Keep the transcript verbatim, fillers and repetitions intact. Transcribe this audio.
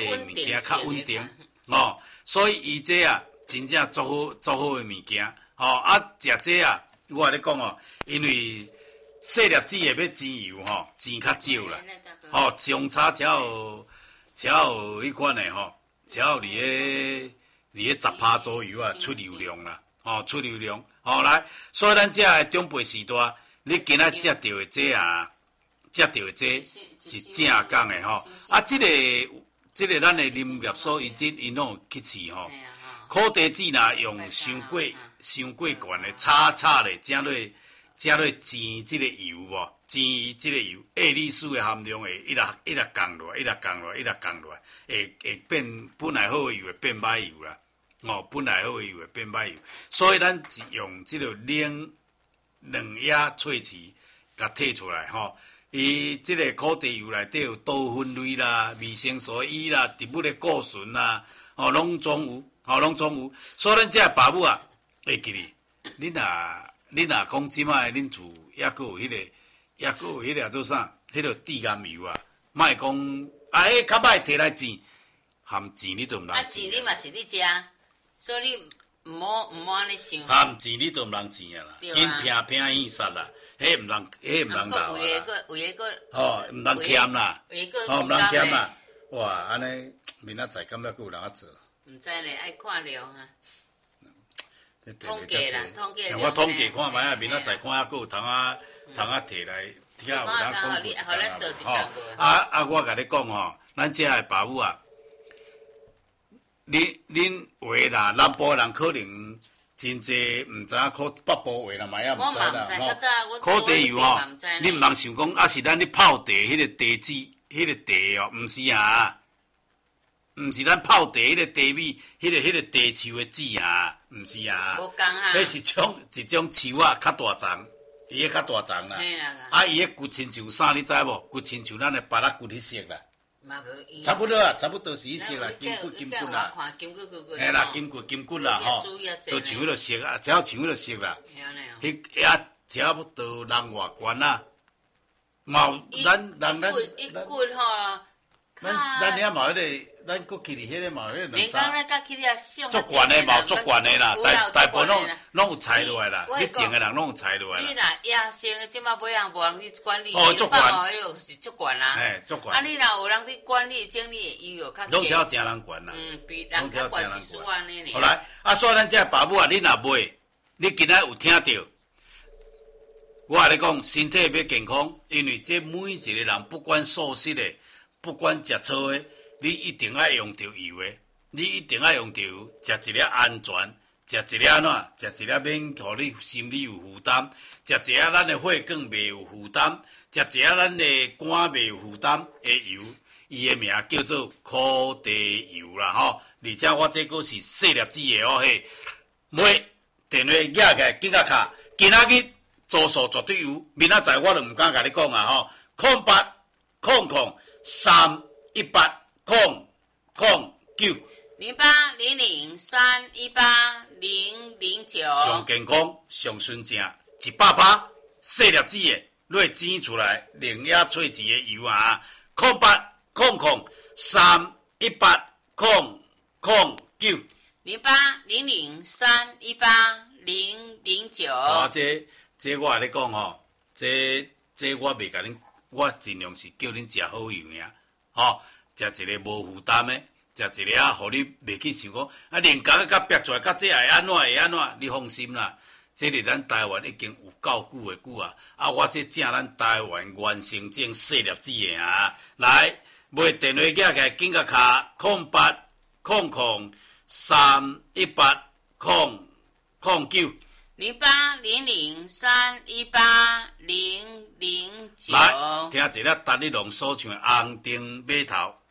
的物件较稳定，哦，所以伊这啊真正足好足好的物件，哦啊食这啊，我甲你讲哦，因为细粒子的要煎油吼，钱较少啦，吼上差才有才有迄款的吼，才有伫个伫个十趴左右啊出流量啦，吼出流量，吼来，所以咱这的中辈时代，你今仔食到的这啊，食到的这是正港的吼，啊这个这个咱的林业所伊即因拢去试吼，苦地子若用伤过伤过悬的炒炒咧，正落。加落煎即个油无，煎即个油，叶绿素的含量会一直一直降落来，一直降落来，一直降落来，会会变本来好的油会变歹油啦，哦，本来好的油会变歹油，所以咱是用即个冷冷压萃取，甲摕出来吼。伊即个苦地油内底有多酚类啦、维生素 E 啦、植物的固醇啦，哦，拢总有，哦，拢总有。所以咱这爸母啊，会记哩，你若。恁若讲即摆恁厝抑阁有迄、那个，抑阁有迄个做啥？迄个地甘油啊，莫讲啊，迄较歹摕来煎，含煎你都毋通煎。 啊，煎你嘛是你食，所以你毋好毋好安尼想。 含煎你都毋通煎啊啦，紧拼拼硬杀啦，迄毋通，迄毋通搞啊。 有诶个，有诶个。 哦，毋通欠啦， 有诶个。 哦，毋通欠啦。哇，安尼明仔载敢抑阁有人啊做？ 毋知咧，爱看量啊。统计啦，统计。 我统计看卖啊，明仔载看还阁有通啊，通啊摕来，遐有人讲过一工啊。吼，啊啊，我甲你讲吼，咱遮个爸母啊，恁恁话啦，南部人可能真济毋知影，可北部话啦，嘛也毋知啦。吼，苦地油吼，你毋通想讲啊是咱咧泡茶迄个茶籽，迄个茶哦，毋是啊。毋是咱泡茶迄个茶米，迄个迄个茶树的籽啊，毋是啊。 无共啊。 迄是种一种树啊，较大丛，伊个较大丛啦。啊，伊个骨亲像啥，你知无？骨亲像咱的巴拉骨迄色啦。 嘛无。 差不多啊，差不多是迄色啦，金骨金骨啦。 金骨骨骨。 嘿啦，金骨金骨啦，吼，都像迄个色啊，只要像迄个色啦。迄啊，差不多人外观啦。嘛，咱咱咱。 一骨吼。 咱咱遐嘛迄个。咱国去哩，迄个嘛，迄个两三。免讲咱国去哩啊，上。 足悬的嘛，足悬的啦，大大部分拢拢有裁落来啦，你种的人拢有裁落来啦。 你若野生，即马尾人无人去管理， 哦，足悬， 迄个是足悬啦。 嘿，足悬。 啊，你若有人去管理整理，伊有较。 拢超正人悬啦。 嗯，比人较悬一丝安尼呢。 好来，啊，所以咱这爸母啊，你若买，你今仔有听到？我甲你讲，身体要健康，因为这每一个人，不管素食的，不管食草的。你一定要用到油的，你一定要用到油，食一粒安全，食一粒安怎？食一粒免互你心理有负担，食一粒咱的血管袂有负担，食一粒咱的肝袂有负担的油，伊的名叫做苦地油啦吼。而且我这个是细粒子的哦嘿，买电话举起来，紧甲卡，今仔日做数绝对有，明仔载我就毋敢甲你讲啊吼，空八空空三一八。空空九零八零零三一八零零九， 上健康上纯正，一百八细粒子的，落煎出来冷压萃取的油啊，空八空空三一八空空九零八零零三一八零零九。 啊，这这我跟你讲吼，这这我袂甲恁，我尽量是叫恁食好油尔，吼。食一个无负担的，食一个啊，互你袂去想讲啊，连甲甲逼出来，甲这会安怎会安怎？你放心啦，这是咱台湾已经有够久的久啊！啊，我这正咱台湾原生种细粒子的啊！来，买电话举起来，紧甲卡空八空空三一八空空九零八零零三一八零零九。 来，听一个单立龙所唱的《红灯码头》。